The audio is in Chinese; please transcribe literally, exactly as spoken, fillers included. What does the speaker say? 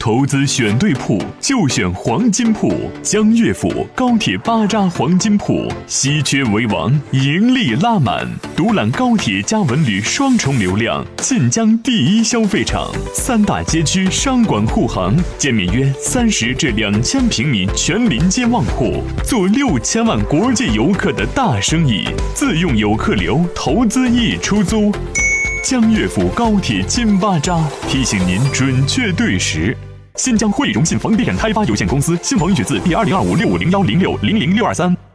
投资选对铺，就选黄金铺。江悦府高铁巴扎黄金铺，稀缺为王，盈利拉满。独揽高铁加文旅双重流量，晋江第一消费场，三大街区商管护航，建面约三十至两千平米全临街旺铺，做六千万国际游客的大生意，自用游客流，投资易出租。江悦府高铁金巴扎提醒您准确对时。新疆汇荣信房地产开发有限公司新房预取自第二零二五六五零幺零六零零六二三。